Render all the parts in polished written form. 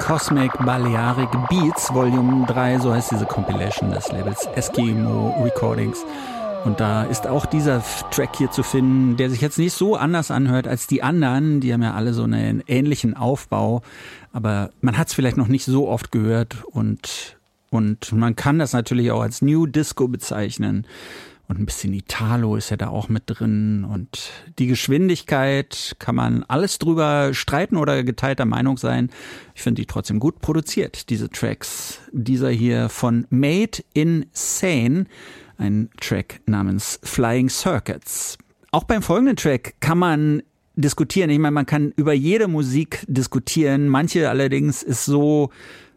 Cosmic Balearic Beats Volume 3, so heißt diese Compilation des Labels Eskimo Recordings. Und da ist auch dieser Track hier zu finden, der sich jetzt nicht so anders anhört als die anderen. Die haben ja alle so einen ähnlichen Aufbau, aber man hat es vielleicht noch nicht so oft gehört und man kann das natürlich auch als New Disco bezeichnen. Und ein bisschen Italo ist ja da auch mit drin. Und die Geschwindigkeit, kann man alles drüber streiten oder geteilter Meinung sein. Ich finde die trotzdem gut produziert, diese Tracks. Dieser hier von Made Insane, ein Track namens Flying Circuits. Auch beim folgenden Track kann man diskutieren. Ich meine, man kann über jede Musik diskutieren. Manche allerdings ist so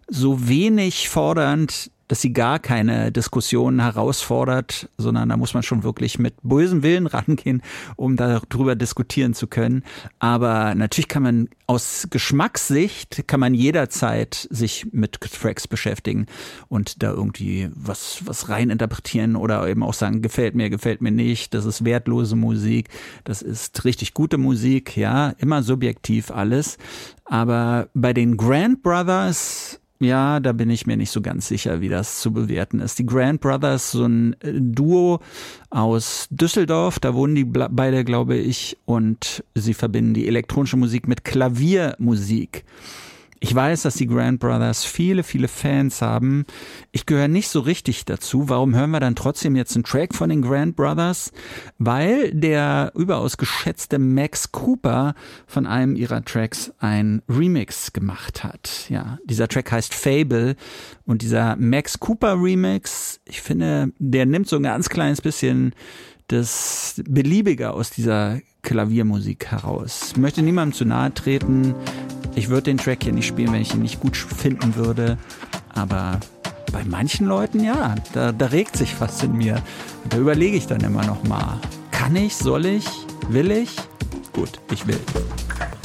wenig fordernd, dass sie gar keine Diskussion herausfordert, sondern da muss man schon wirklich mit bösem Willen rangehen, um darüber diskutieren zu können. Aber natürlich kann man aus Geschmackssicht, jederzeit sich mit Tracks beschäftigen und da irgendwie was rein interpretieren oder eben auch sagen, gefällt mir nicht, das ist wertlose Musik, das ist richtig gute Musik, ja, immer subjektiv alles. Aber bei den Grand Brothers, ja, da bin ich mir nicht so ganz sicher, wie das zu bewerten ist. Die Grand Brothers, so ein Duo aus Düsseldorf, da wohnen die beide, glaube ich, und sie verbinden die elektronische Musik mit Klaviermusik. Ich weiß, dass die Grand Brothers viele, viele Fans haben. Ich gehöre nicht so richtig dazu. Warum hören wir dann trotzdem jetzt einen Track von den Grand Brothers? Weil der überaus geschätzte Max Cooper von einem ihrer Tracks ein Remix gemacht hat. Ja, dieser Track heißt Fable und dieser Max Cooper Remix, ich finde, der nimmt so ein ganz kleines bisschen das Beliebige aus dieser Klaviermusik heraus. Ich möchte niemandem zu nahe treten. Ich würde den Track hier nicht spielen, wenn ich ihn nicht gut finden würde. Aber bei manchen Leuten, ja, da regt sich was in mir. Und da überlege ich dann immer noch mal. Kann ich, soll ich, will ich? Gut, ich will.